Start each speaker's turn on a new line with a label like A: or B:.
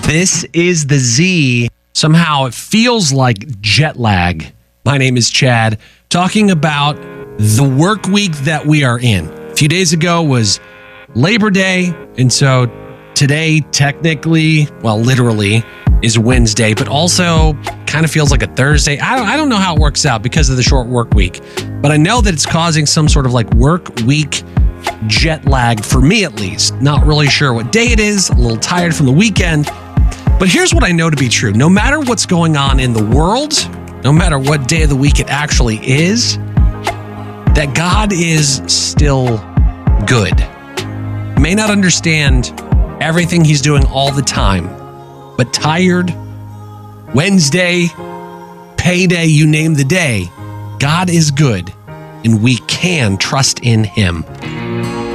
A: This is the Z. Somehow it feels like jet lag. My name is Chad, talking about the work week that we are in. A few days ago was Labor Day, and so today technically, well, literally, is Wednesday, but also kind of feels like a Thursday. I don't know how it works out because of the short work week, but I know that it's causing some sort of like work week jet lag for me at least. Not really sure what day it is, a little tired from the weekend. But here's what I know to be true. No matter what's going on in the world, no matter what day of the week it actually is, that God is still good. You may not understand everything he's doing all the time, but tired, Wednesday, payday, you name the day, God is good, and we can trust in him.